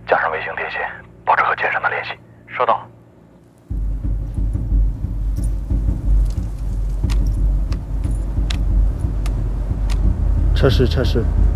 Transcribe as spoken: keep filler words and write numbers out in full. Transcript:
加上卫星电线，保持和舰上的联系。收到。 测试测试。